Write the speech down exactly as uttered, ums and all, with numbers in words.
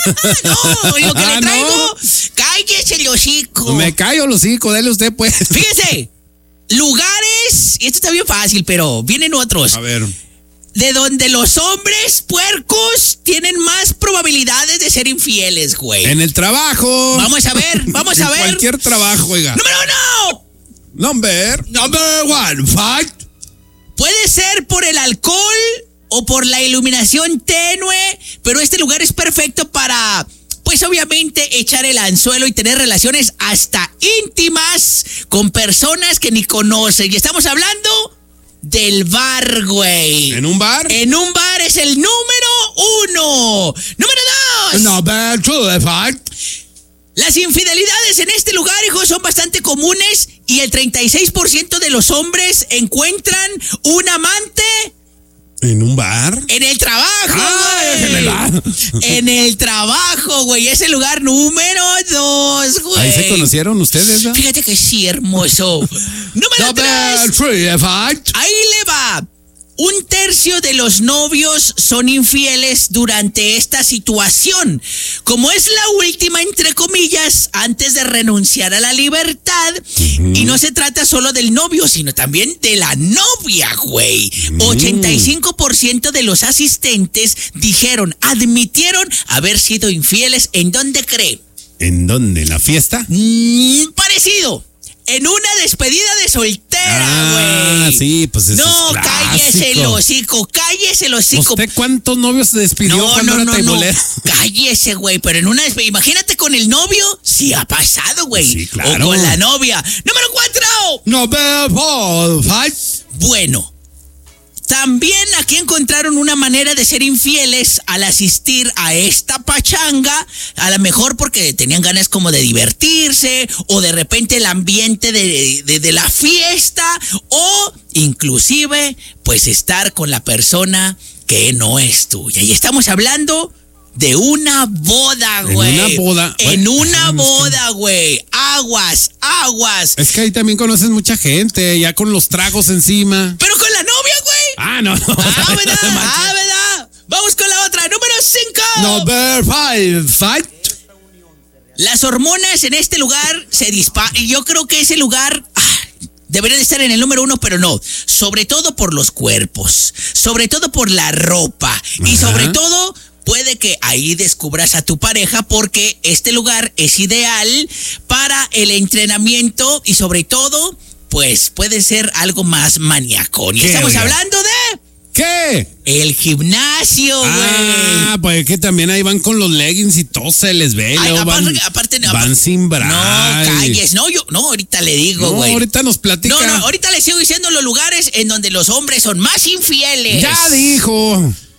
No, lo que Ah, le traigo, ¿no? cállese el hocico. Me callo el hocico, dale usted pues. Fíjese, lugares, y esto está bien fácil, pero vienen otros. A ver. De donde los hombres puercos tienen más probabilidades de ser infieles, güey. En el trabajo. Vamos a ver, vamos En a ver. cualquier trabajo, oiga. Número uno. Number. Number one. Fact. Puede ser por el alcohol o por la iluminación tenue, pero este lugar es perfecto para, pues obviamente, echar el anzuelo y tener relaciones hasta íntimas con personas que ni conocen. Y estamos hablando del bar, güey. ¿En un bar? En un bar es el número uno. Número dos. Number two. Fact. Las infidelidades en este lugar, hijos, son bastante comunes y el treinta y seis por ciento de los hombres encuentran un amante ¿En un bar? en el trabajo, Ah, güey. en el bar. En el trabajo, güey. Es el lugar número dos, güey. ¿Ahí se conocieron ustedes, ¿no? Fíjate que sí, hermoso. Número Number tres. three. Fact. Ahí le va. Un tercio de los novios son infieles durante esta situación. Como es la última, entre comillas, antes de renunciar a la libertad. Uh-huh. Y no se trata solo del novio, sino también de la novia, güey. Uh-huh. ochenta y cinco por ciento de los asistentes dijeron, admitieron haber sido infieles. ¿En dónde cree? ¿En dónde? ¿En la fiesta? Mm, parecido. En una despedida de soltera, güey. Ah, sí, pues eso No, es cállese el hocico, cállese el hocico. ¿Usted cuántos novios se despidió no, cuando no, era no, teibolero? No, cállese, güey, pero en una despedida, imagínate con el novio, sí ha pasado, güey. Sí, claro. O con la novia. Número cuatro. Number four. Five. Bueno, también aquí encontraron una manera de ser infieles al asistir a esta pachanga, a lo mejor porque tenían ganas como de divertirse, o de repente el ambiente de, de, de la fiesta, o inclusive pues estar con la persona que no es tuya. Y estamos hablando de una boda, güey. En una boda. En Bueno, una boda, güey. Aguas, aguas. Es que ahí también conoces mucha gente, ya con los tragos encima. Pero con la novia, güey. Ah, no, no. Ah, ¿verdad? Ah, ¿verdad? Vamos con la otra. Número cinco. Number five. Five. Las hormonas en este lugar se disparan. Y yo creo que ese lugar ah, debería de estar en el número uno, pero no. Sobre todo por los cuerpos. Sobre todo por la ropa. Ajá. Y sobre todo puede que ahí descubras a tu pareja, porque este lugar es ideal para el entrenamiento y sobre todo, pues puede ser algo más maníaco. Y estamos oiga? hablando de... ¿Qué? El gimnasio, güey. Ah, pues que también ahí van con los leggings y todo se les ve. Ay, aparte, van, aparte, van aparte, sin bra. No, calles. No, yo, no, ahorita le digo, güey. No, ahorita nos platica. No, no, ahorita le sigo diciendo los lugares en donde los hombres son más infieles. Ya dijo.